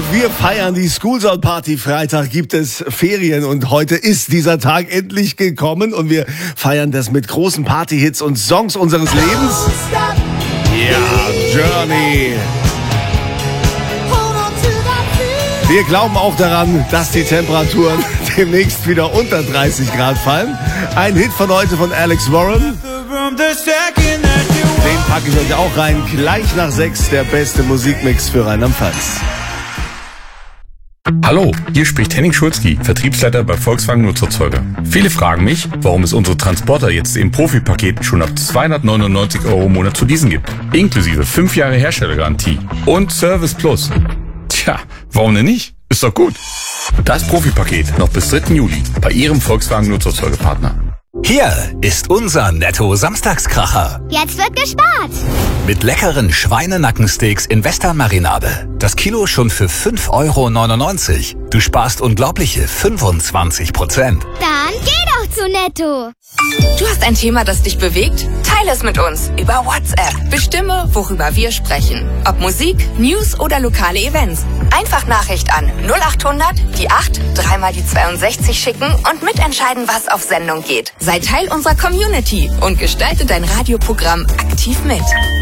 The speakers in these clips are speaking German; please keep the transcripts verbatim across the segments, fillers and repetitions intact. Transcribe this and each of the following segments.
wir feiern die School Zone Party. Freitag gibt es Ferien und heute ist dieser Tag endlich gekommen und wir feiern das mit großen Partyhits und Songs unseres Lebens. Ja, Journey. Wir glauben auch daran, dass die Temperaturen demnächst wieder unter dreißig Grad fallen. Ein Hit von heute von Alex Warren. Den packe ich euch auch rein. Gleich nach sechs der beste Musikmix für Rheinland-Pfalz. Hallo, hier spricht Henning Schulzki, Vertriebsleiter bei Volkswagen Nutzerzeuger. Viele fragen mich, warum es unsere Transporter jetzt im Profi-Paket schon ab zweihundertneunundneunzig Euro im Monat zu leasen gibt. Inklusive fünf Jahre Herstellergarantie und Service Plus. Tja, warum denn nicht? Ist doch gut. Das Profi-Paket noch bis dritten Juli bei Ihrem Volkswagen Nutzerzeugerpartner. Hier ist unser Netto-Samstagskracher. Jetzt wird gespart. Mit leckeren Schweinenackensteaks in Western-Marinade. Das Kilo schon für fünf Euro neunundneunzig. Du sparst unglaubliche fünfundzwanzig Prozent. Dann geh doch zu Netto. Du hast ein Thema, das dich bewegt? Teile es mit uns über WhatsApp. Bestimme, worüber wir sprechen. Ob Musik, News oder lokale Events. Einfach Nachricht an null achthundert, die acht, dreimal die zweiundsechzig schicken und mitentscheiden, was auf Sendung geht. Sei Teil unserer Community und gestalte dein Radioprogramm aktiv mit.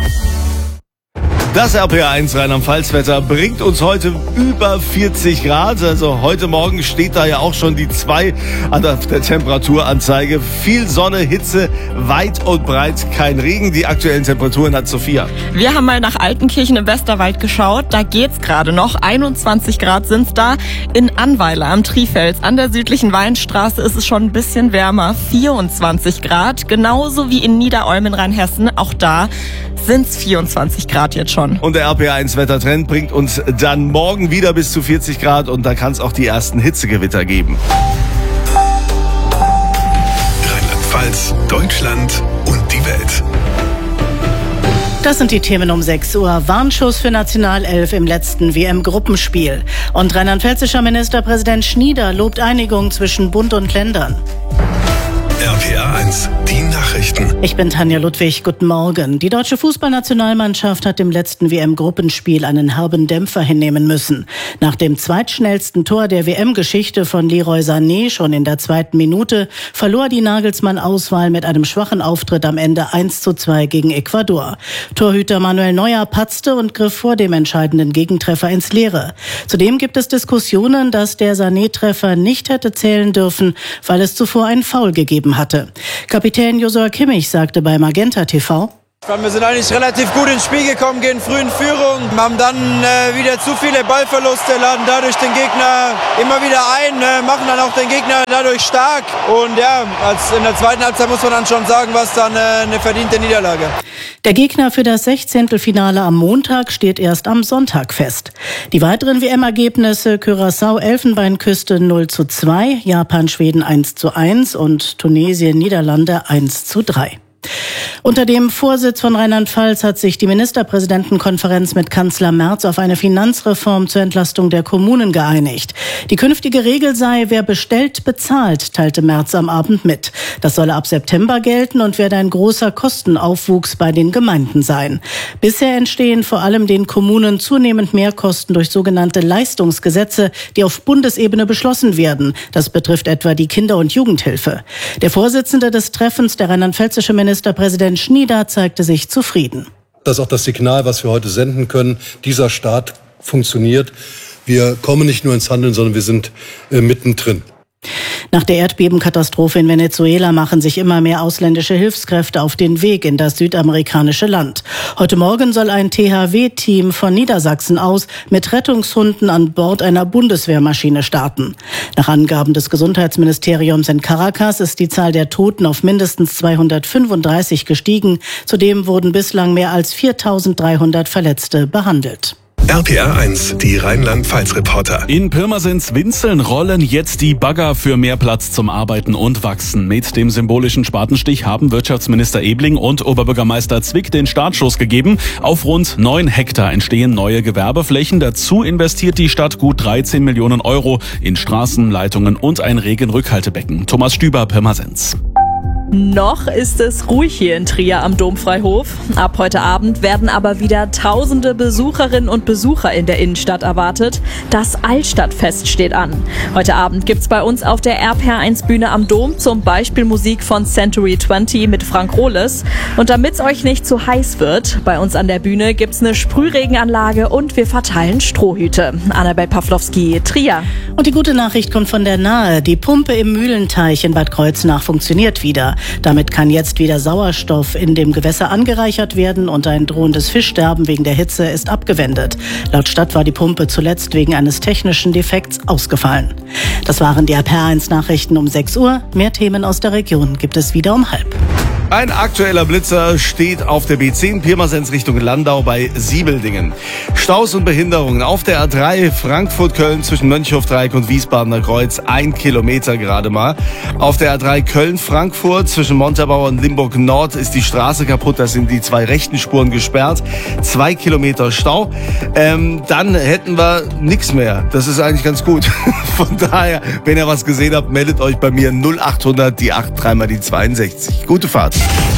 Das R P R eins Rheinland-Pfalz-Wetter bringt uns heute über vierzig Grad. Also heute Morgen steht da ja auch schon die zwei an der Temperaturanzeige. Viel Sonne, Hitze, weit und breit kein Regen. Die aktuellen Temperaturen hat Sophia. Wir haben mal nach Altenkirchen im Westerwald geschaut. Da geht's gerade noch. einundzwanzig Grad sind's da. In Annweiler am Trifels an der südlichen Weinstraße ist es schon ein bisschen wärmer. vierundzwanzig Grad. Genauso wie in Niederolm in Rheinhessen. Auch da sind's vierundzwanzig Grad jetzt schon. Und der R P R eins Wettertrend bringt uns dann morgen wieder bis zu vierzig Grad und da kann es auch die ersten Hitzegewitter geben. Rheinland-Pfalz, Deutschland und die Welt. Das sind die Themen um sechs Uhr. Warnschuss für Nationalelf im letzten W M-Gruppenspiel. Und rheinland-pfälzischer Ministerpräsident Schnieder lobt Einigung zwischen Bund und Ländern. R P R eins, die Nachrichten. Ich bin Tanja Ludwig, guten Morgen. Die deutsche Fußballnationalmannschaft hat im letzten W M-Gruppenspiel einen herben Dämpfer hinnehmen müssen. Nach dem zweitschnellsten Tor der W M-Geschichte von Leroy Sané schon in der zweiten Minute verlor die Nagelsmann-Auswahl mit einem schwachen Auftritt am Ende eins zu zwei gegen Ecuador. Torhüter Manuel Neuer patzte und griff vor dem entscheidenden Gegentreffer ins Leere. Zudem gibt es Diskussionen, dass der Sané-Treffer nicht hätte zählen dürfen, weil es zuvor einen Foul gegeben hatte. Kapitän Josua Kimmich sagte bei Magenta T V: Wir sind eigentlich relativ gut ins Spiel gekommen, gehen früh in Führung, haben dann äh, wieder zu viele Ballverluste, laden dadurch den Gegner immer wieder ein, äh, machen dann auch den Gegner dadurch stark. Und ja, als in der zweiten Halbzeit muss man dann schon sagen, was dann äh, eine verdiente Niederlage. Der Gegner für das Sechzehntelfinale am Montag steht erst am Sonntag fest. Die weiteren W M-Ergebnisse: Curaçao Elfenbeinküste null zu zwei, Japan Schweden eins zu eins und Tunesien Niederlande eins zu drei. Unter dem Vorsitz von Rheinland-Pfalz hat sich die Ministerpräsidentenkonferenz mit Kanzler Merz auf eine Finanzreform zur Entlastung der Kommunen geeinigt. Die künftige Regel sei, wer bestellt, bezahlt, teilte Merz am Abend mit. Das solle ab September gelten und werde ein großer Kostenaufwuchs bei den Gemeinden sein. Bisher entstehen vor allem den Kommunen zunehmend Mehrkosten durch sogenannte Leistungsgesetze, die auf Bundesebene beschlossen werden. Das betrifft etwa die Kinder- und Jugendhilfe. Der Vorsitzende des Treffens, der rheinland-pfälzische Ministerpräsident Schnieder, zeigte sich zufrieden. Das ist auch das Signal, was wir heute senden können. Dieser Staat funktioniert. Wir kommen nicht nur ins Handeln, sondern wir sind äh, mittendrin. Nach der Erdbebenkatastrophe in Venezuela machen sich immer mehr ausländische Hilfskräfte auf den Weg in das südamerikanische Land. Heute Morgen soll ein T H W-Team von Niedersachsen aus mit Rettungshunden an Bord einer Bundeswehrmaschine starten. Nach Angaben des Gesundheitsministeriums in Caracas ist die Zahl der Toten auf mindestens zweihundertfünfunddreißig gestiegen. Zudem wurden bislang mehr als viertausenddreihundert Verletzte behandelt. R P R eins, die Rheinland-Pfalz-Reporter. In Pirmasens-Winzeln rollen jetzt die Bagger für mehr Platz zum Arbeiten und Wachsen. Mit dem symbolischen Spatenstich haben Wirtschaftsminister Ebling und Oberbürgermeister Zwick den Startschuss gegeben. Auf rund neun Hektar entstehen neue Gewerbeflächen. Dazu investiert die Stadt gut dreizehn Millionen Euro in Straßen, Leitungen und ein Regenrückhaltebecken. Thomas Stüber, Pirmasens. Noch ist es ruhig hier in Trier am Domfreihof. Ab heute Abend werden aber wieder tausende Besucherinnen und Besucher in der Innenstadt erwartet. Das Altstadtfest steht an. Heute Abend gibt's bei uns auf der R P R eins Bühne am Dom zum Beispiel Musik von Century zwanzig mit Frank Rohles. Und damit's euch nicht zu heiß wird, bei uns an der Bühne gibt's eine Sprühregenanlage und wir verteilen Strohhüte. Annabel Pawlowski, Trier. Und die gute Nachricht kommt von der Nahe. Die Pumpe im Mühlenteich in Bad Kreuznach funktioniert wieder. Damit kann jetzt wieder Sauerstoff in dem Gewässer angereichert werden und ein drohendes Fischsterben wegen der Hitze ist abgewendet. Laut Stadt war die Pumpe zuletzt wegen eines technischen Defekts ausgefallen. Das waren die R P R eins Nachrichten um sechs Uhr. Mehr Themen aus der Region gibt es wieder um halb. Ein aktueller Blitzer steht auf der B zehn Pirmasens Richtung Landau bei Siebeldingen. Staus und Behinderungen auf der A drei Frankfurt-Köln zwischen Mönchhofdreieck und Wiesbadener Kreuz. Ein Kilometer gerade mal. Auf der A drei Köln-Frankfurt zwischen Montabaur und Limburg Nord ist die Straße kaputt. Da sind die zwei rechten Spuren gesperrt. Zwei Kilometer Stau. Ähm, dann hätten wir nichts mehr. Das ist eigentlich ganz gut. Von daher, wenn ihr was gesehen habt, meldet euch bei mir null acht hundert, die acht, drei mal die zweiundsechzig. Gute Fahrt.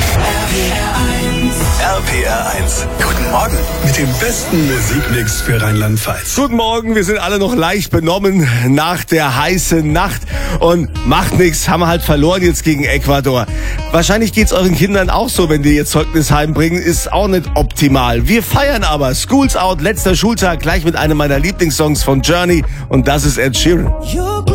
R P R eins. Guten Morgen mit dem besten Musikmix für Rheinland-Pfalz. Guten Morgen, wir sind alle noch leicht benommen nach der heißen Nacht und macht nichts, haben wir halt verloren jetzt gegen Ecuador. Wahrscheinlich geht's euren Kindern auch so, wenn die ihr Zeugnis heimbringen, ist auch nicht optimal. Wir feiern aber School's Out, letzter Schultag, gleich mit einem meiner Lieblingssongs von Journey und das ist Ed Sheeran.